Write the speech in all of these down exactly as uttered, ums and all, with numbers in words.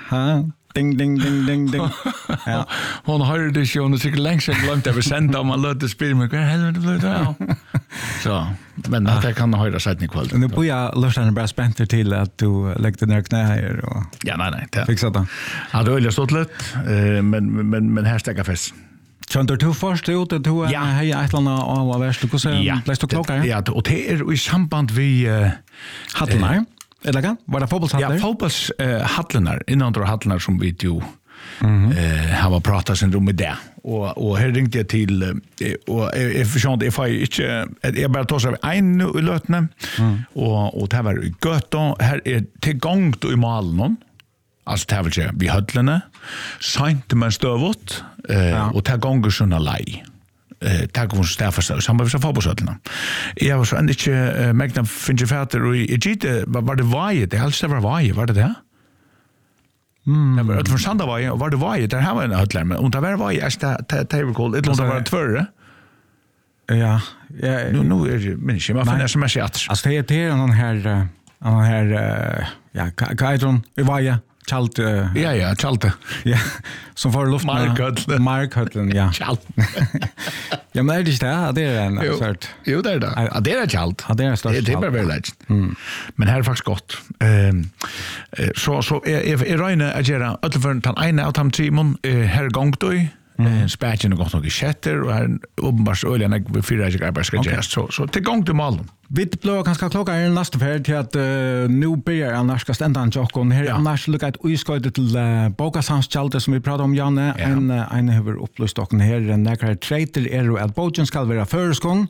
ha. Ding, ding, ding, ding, ding. Ja. Hon hörde det ju, hon har säkert längst glömt att vi sända om man låter spela med, vad helvete blev det av? Så, men att jag kan höra sätt i kväll. Nu bor jag lusten bara spänt till att du lägger ner knä här och ja, nej, nej. Det. Fixa det. Ja, det är stått lite, men, men, men här stäcka fest. Känner du först ut att du ja. har ett eller annat av värst? Du kan ja. Läst du klockan? Ja, och det är i samband vi uh, Hallarna. Uh, Eller kan? Var det fotbollshallar? Ja, fotbollshallarna, uh, innan andra hallarna som vi ju mm -hmm. uh, har pratat sen om det. Och och här ringde jag till uh, och jag försökte if I inte jag bara tog så en i lötne mm. och och det var gött då här är till gång då i malen. Alltså det var ju vi höllarna sent men stövot uh, ja. Och det gånger såna lei. Eh tack vars staffa så har vi så fotbollshallarna. Jag var så ändå inte uh, Magna finge fatter i Egipte var det var det helst var var var det där? Mm. Det var ett försanda var var det var där här var en höllar men och det var var är det det var ett långt var tvärre. Ja, ja nu nu är det men jag fann S M S att. Alltså det är det någon här någon här ja Kaidron i var Chalt uh, ja ja Chalte ja som får luft Markhötlen Markhötlen ja Chalt ja men det är det det är en sort jo det är det ja det är Chalt ja det är stort det är bara väldigt mm. Men här är faktiskt gott ehm så så är är Reine att göra återför den ena av de timon här gång då Mm. Spatchen har gått nog i chatter och här uppenbart öljan är fyra grabbar ska göra så så till gång till mål. Vi blå ganska klockan är nästa färd till att uh, nu börjar annars ska stända en jockon här ja. Annars lukar ett usköjt till uh, Bogasamschalter som vi pratade om Janne ja. En uh, en över upplystocken här några trader är att bogen ska vara förskon.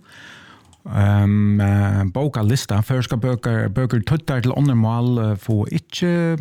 Ehm um, boka lista förska böcker böcker tuttar till undermål uh, för inte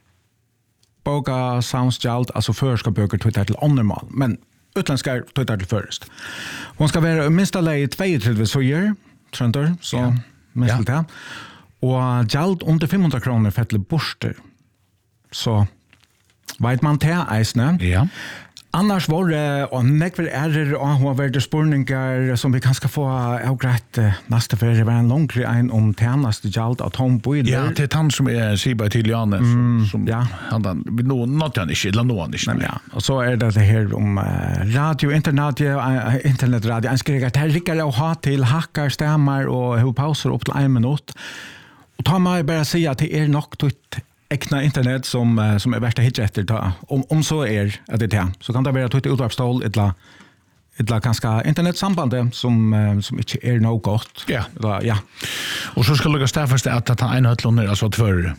Boga Soundschalt alltså förska böcker tuttar till undermål men utländska tuttar till först. Hon ska vara minsta läge tjugotre så gör Tröntor så ja. Minst ja. Det. Och jalt under femhundra kronor för till borster. Så vet man det eisne. Ja. Annars var det och nekver är och har varit spurningar som vi kanske få avgrätt nästa för det var en lång en om tjänast jalt atomboiler. Ja, det är han som är Siba till Janne som, som ja. Han han nå något han inte eller någon inte. Ja, och så är det det här om uh, radio internet uh, internetradio. En skriver att här rickar och ha till hackar stämmar och hur pauser upp till en minut. Och ta mig bara säga att det är nog tut äkna internet som uh, som är värsta hit efter om om så är att det är så kan det vara tut utdragstål ettla ettla ganska internetsamband som uh, som inte är något gott. Ja. Eller, ja. Och så ska lugga staffast att att en höllner alltså två.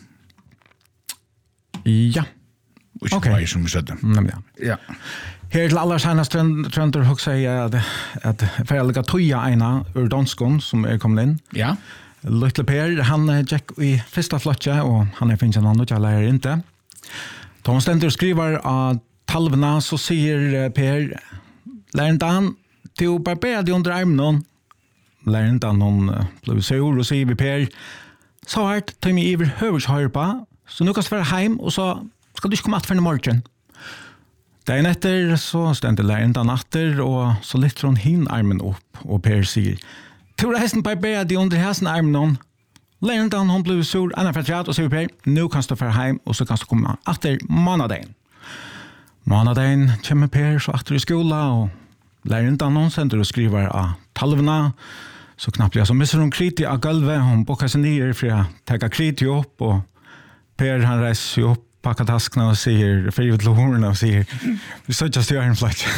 Ja. Okej, okay. Som vi sa. Mm, ja. Ja. Här till alla senaste trender hur säga att att förälga toja ena ur danskon som är kommit in. Ja. Little Per han Jack i första flotcha och han är finns en annan jag lär inte. Tom Stender skriver att talvna så säger Per lärntan till barberade under armen. Lärntan hon blev sur och säger vi Per så hårt till mig över huvudshörpa så nu kan jag vara hem och så ska du komma att för en morgon. Dagen efter så ständer lärntan natter och så lyfter hon hin armen upp och Per säger Tora hästen barberade under hästen armen. Lärntan hon blev sur annan för och säger Per nu kan du fara hem och så kan du komma efter månaden. Månaden kommer Per så efter i skola och lärntan hon sänder och skriver av talvna så knappt jag så missar hon kriti av golvet hon bockar sig ner för att ta kriti upp och Per han reser upp packar taskarna och säger för ut lårna och säger vi så just gör en flash.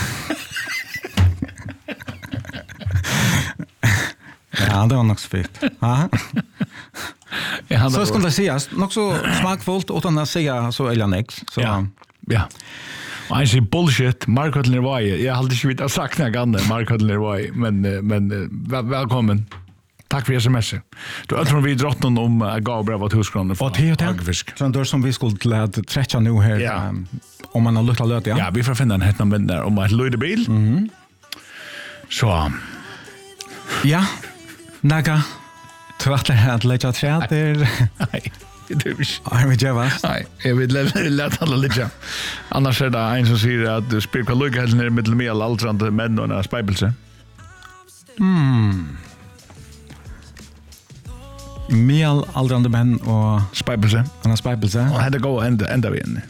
Ja, det var nog så fint. Ja. Ja, så ska det sägas, nog så smakfullt utan att säga så eller nex. Så ja. Ja. Och jag säger bullshit, Mark Hudler var jag hade inte vet att sagt några gånger Mark Hudler var men men väl, välkommen. Tack för sms. Du tror vi drottning om uh, gav brev åt huskronen för hagfisk. Så då som vi skulle till att träcka nu här ja. um, om man har lust att löta ja. Ja, vi får finna en helt namn där om att löda bil. Mhm. Så ja. Naga tvättar att lägga träder. Nej. Det är inte. Nej, men jag vet. Nej, jag vill lätt alla lite. Annars är det en som säger att du spelar lugg helt ner med med alltrande män och en spejbelse. Mm. Mel aldrande män och spejbelse. En spejbelse. Och hade gå ända ända vi in.